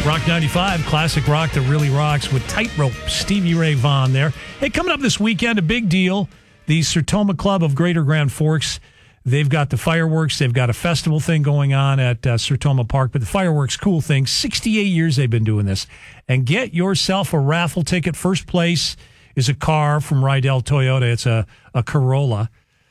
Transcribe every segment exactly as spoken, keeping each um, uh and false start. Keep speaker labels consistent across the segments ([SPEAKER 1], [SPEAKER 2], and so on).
[SPEAKER 1] Rock ninety-five, classic rock that really rocks with Tightrope, Stevie Ray Vaughan there. Hey, coming up this weekend, a big deal. The Sertoma Club of Greater Grand Forks, they've got the fireworks. They've got a festival thing going on at uh, Sertoma Park. But the fireworks, cool thing, sixty-eight years they've been doing this. And get yourself a raffle ticket. First place is a car from Rydell Toyota. It's a, a Corolla.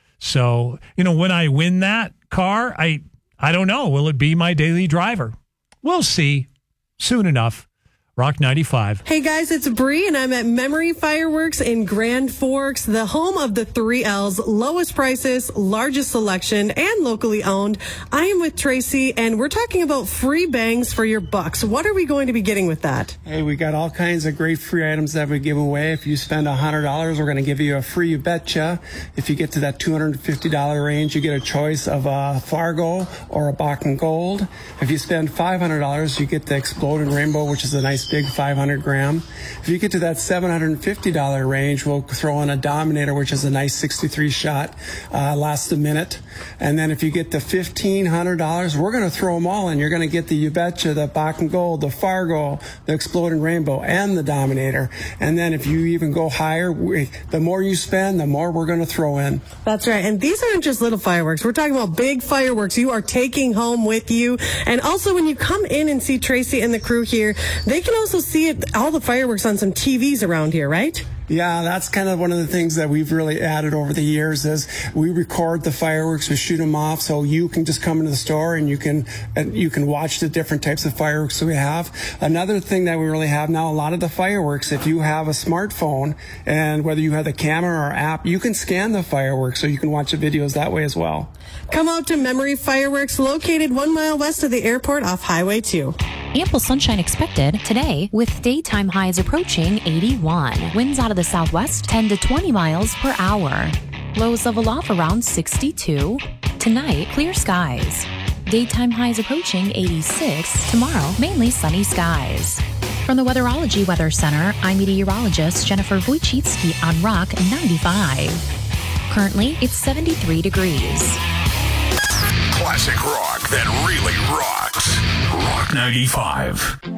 [SPEAKER 1] So, you know, when I win that car, I I don't know. Will it be my daily driver? We'll see soon enough. Rock ninety-five.
[SPEAKER 2] Hey guys, it's Bree, and I'm at Memory Fireworks in Grand Forks, the home of the three L's, lowest prices, largest selection, and locally owned. I am with Tracy, and we're talking about free bangs for your bucks. What are we going to be getting with that?
[SPEAKER 3] Hey, we got all kinds of great free items that we give away. If you spend one hundred dollars, we're going to give you a free You Betcha. If you get to that two hundred fifty dollars range, you get a choice of a Fargo or a Bakken Gold. If you spend five hundred dollars, you get the Exploding Rainbow, which is a nice big five hundred gram. If you get to that seven hundred fifty dollars range, we'll throw in a Dominator, which is a nice sixty-three shot, uh, lasts a minute. And then if you get to fifteen hundred dollars, we're going to throw them all in. You're going to get the You Betcha, the Bakken Gold, the Fargo, the Exploding Rainbow, and the Dominator. And then if you even go higher, we, the more you spend, the more we're going to throw in.
[SPEAKER 2] That's right. And these aren't just little fireworks. We're talking about big fireworks you are taking home with you. And also, when you come in and see Tracy and the crew here, they can also see it, all the fireworks on some T Vs around here, right?
[SPEAKER 3] Yeah, that's kind of one of the things that we've really added over the years is we record the fireworks, we shoot them off, so you can just come into the store and you can and you can watch the different types of fireworks that we have. Another thing that we really have now, a lot of the fireworks, if you have a smartphone and whether you have the camera or app, you can scan the fireworks so you can watch the videos that way as well.
[SPEAKER 2] Come out to Memory Fireworks, located one mile west of the airport off Highway two.
[SPEAKER 4] Ample sunshine expected today with daytime highs approaching eighty-one. Winds out of the southwest ten to twenty miles per hour. Lows level off around sixty-two. Tonight, clear skies. Daytime highs approaching eighty-six. Tomorrow, mainly sunny skies. From the Weatherology Weather Center, I'm meteorologist Jennifer Wojcicki on Rock ninety-five. Currently, it's seventy-three degrees.
[SPEAKER 5] Classic rock that really rocks. Rock ninety-five.